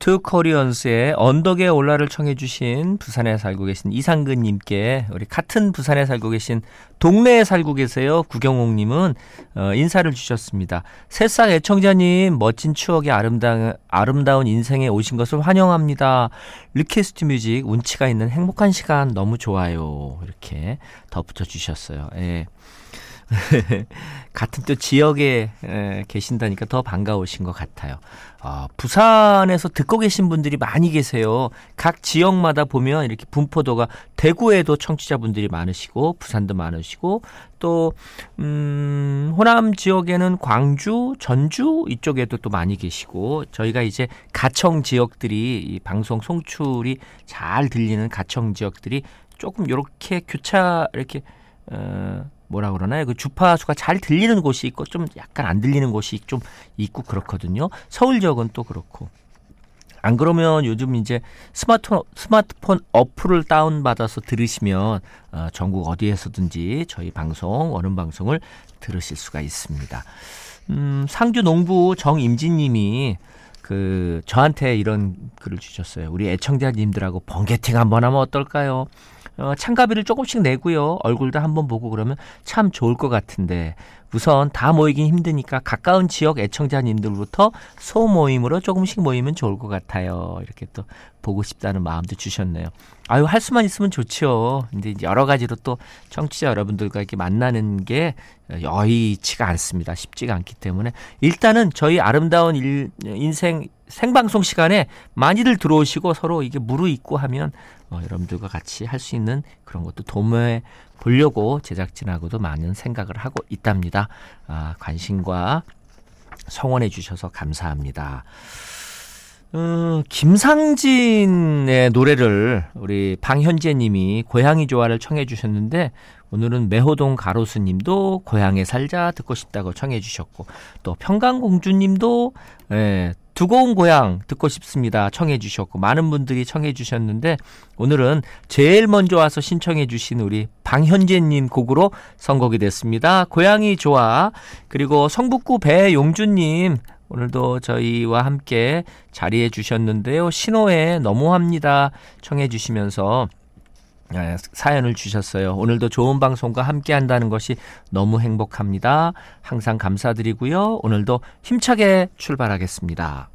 투 코리언스의 언덕에 올라를 청해 주신 부산에 살고 계신 이상근님께 우리 같은 부산에 살고 계신 동네에 살고 계세요. 구경옥님은 인사를 주셨습니다. 새싹 애청자님 멋진 추억의 아름다운 인생에 오신 것을 환영합니다. 리퀘스트 뮤직 운치가 있는 행복한 시간 너무 좋아요. 이렇게 덧붙여 주셨어요. 예. 같은 또 지역에 계신다니까 더 반가우신 것 같아요. 부산에서 듣고 계신 분들이 많이 계세요. 각 지역마다 보면 이렇게 분포도가 대구에도 청취자분들이 많으시고 부산도 많으시고 또 호남 지역에는 광주, 전주 이쪽에도 또 많이 계시고 저희가 이제 가청 지역들이 이 방송 송출이 잘 들리는 가청 지역들이 조금 이렇게 교차 이렇게 뭐라 그러나요? 그 주파수가 잘 들리는 곳이 있고 좀 약간 안 들리는 곳이 좀 있고 그렇거든요. 서울 지역은 또 그렇고. 안 그러면 요즘 이제 스마트폰 어플을 다운받아서 들으시면 전국 어디에서든지 저희 방송, 원음 방송을 들으실 수가 있습니다. 상주 농부 정임진님이 저한테 이런 글을 주셨어요. 우리 애청자님들하고 번개팅 한번 하면 어떨까요? 참가비를 조금씩 내고요. 얼굴도 한번 보고 그러면 참 좋을 것 같은데 우선 다 모이긴 힘드니까 가까운 지역 애청자님들부터 소모임으로 조금씩 모이면 좋을 것 같아요. 이렇게 또 보고 싶다는 마음도 주셨네요. 아유, 할 수만 있으면 좋죠. 근데 여러 가지로 또 청취자 여러분들과 이렇게 만나는 게 여의치가 않습니다. 쉽지가 않기 때문에 일단은 저희 아름다운 인생 생방송 시간에 많이들 들어오시고 서로 이게 무르익고 하면 여러분들과 같이 할 수 있는 그런 것도 도모해 보려고 제작진하고도 많은 생각을 하고 있답니다. 관심과 성원해 주셔서 감사합니다. 김상진의 노래를 우리 방현재 님이 고향이 좋아를 청해 주셨는데 오늘은 매호동 가로수 님도 고향에 살자 듣고 싶다고 청해 주셨고 또 평강공주 님도 두고 온 고향 듣고 싶습니다 청해 주셨고 많은 분들이 청해 주셨는데 오늘은 제일 먼저 와서 신청해 주신 우리 방현재 님 곡으로 선곡이 됐습니다. 고향이 좋아. 그리고 성북구 배용준 님 오늘도 저희와 함께 자리해 주셨는데요. 신호에 너무합니다 청해 주시면서 사연을 주셨어요. 오늘도 좋은 방송과 함께 한다는 것이 너무 행복합니다. 항상 감사드리고요. 오늘도 힘차게 출발하겠습니다.